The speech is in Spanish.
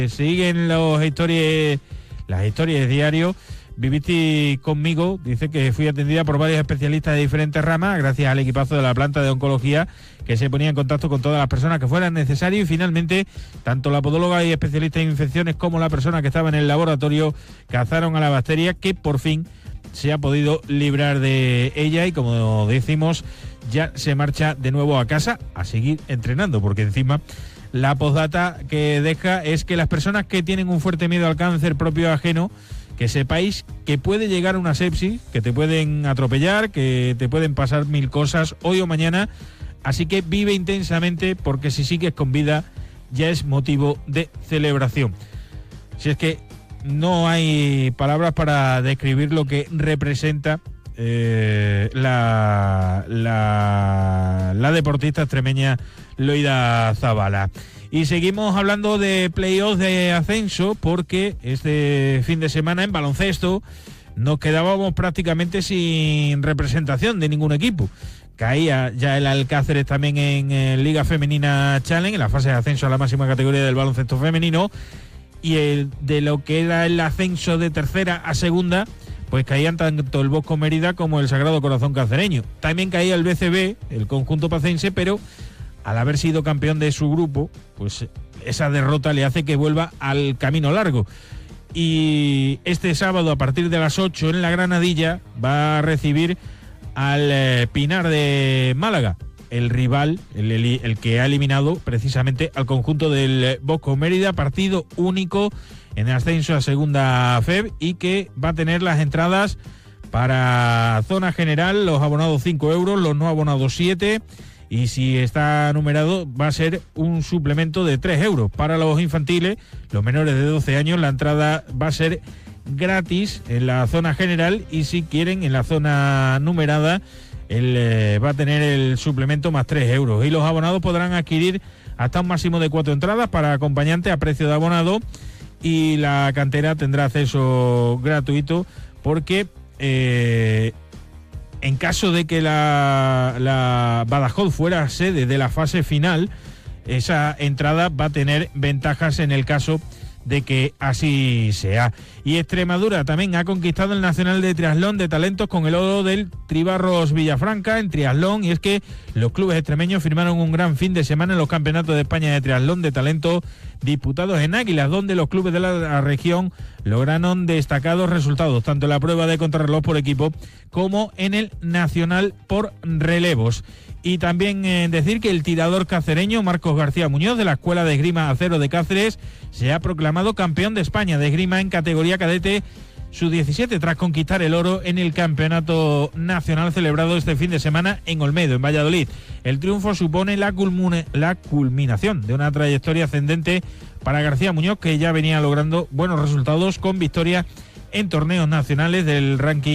Siguen las historias diario. Viviste conmigo, dice que fui atendida por varios especialistas de diferentes ramas, gracias al equipazo de la planta de oncología que se ponía en contacto con todas las personas que fueran necesarias, y finalmente tanto la podóloga y especialista en infecciones como la persona que estaba en el laboratorio cazaron a la bacteria, que por fin se ha podido librar de ella, y como decimos, ya se marcha de nuevo a casa a seguir entrenando, porque encima la postdata que deja es que las personas que tienen un fuerte miedo al cáncer propio o ajeno, que sepáis que puede llegar una sepsis, que te pueden atropellar, que te pueden pasar mil cosas hoy o mañana, así que vive intensamente, porque si sigues con vida ya es motivo de celebración. Si es que no hay palabras para describir lo que representa la deportista extremeña Loida Zabala. Y seguimos hablando de playoffs de ascenso, porque este fin de semana en baloncesto nos quedábamos prácticamente sin representación de ningún equipo. Caía ya el Alcáceres también en Liga Femenina Challenge, en la fase de ascenso a la máxima categoría del baloncesto femenino, y de lo que era el ascenso de tercera a segunda, pues caían tanto el Bosco Mérida como el Sagrado Corazón Cacereño. También caía el BCB, el conjunto pacense, pero al haber sido campeón de su grupo, pues esa derrota le hace que vuelva al camino largo. Y este sábado, a partir de las 8 en la Granadilla, va a recibir al Pinar de Málaga, el rival, el que ha eliminado precisamente al conjunto del Bosco Mérida, partido único en el ascenso a segunda FEB, y que va a tener las entradas para zona general, los abonados 5 euros, los no abonados 7, y si está numerado va a ser un suplemento de 3 euros. Para los infantiles, los menores de 12 años, la entrada va a ser gratis en la zona general, y si quieren en la zona numerada, va a tener el suplemento más 3 euros. Y los abonados podrán adquirir hasta un máximo de 4 entradas para acompañantes a precio de abonado, y la cantera tendrá acceso gratuito, porque en caso de que la Badajoz fuera sede de la fase final, esa entrada va a tener ventajas en el caso de que así sea. Y Extremadura también ha conquistado el Nacional de Triatlón de Talentos con el oro del Tribarros Villafranca en triatlón, y es que los clubes extremeños firmaron un gran fin de semana en los campeonatos de España de triatlón de talento disputados en Águilas, donde los clubes de la región lograron destacados resultados, tanto en la prueba de contrarreloj por equipo como en el nacional por relevos. Y también decir que el tirador cacereño Marcos García Muñoz, de la Escuela de Esgrima Acero de Cáceres, se ha proclamado campeón de España de esgrima en categoría cadete sub-17, tras conquistar el oro en el campeonato nacional celebrado este fin de semana en Olmedo, en Valladolid. El triunfo supone la culminación de una trayectoria ascendente para García Muñoz, que ya venía logrando buenos resultados con victorias en torneos nacionales del ranking